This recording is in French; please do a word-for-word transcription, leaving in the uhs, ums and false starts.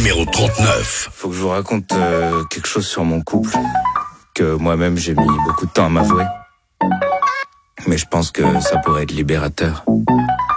numéro trente-neuf. Faut que je vous raconte euh, quelque chose sur mon couple, que moi-même j'ai mis beaucoup de temps à m'avouer. Mais je pense que ça pourrait être libérateur.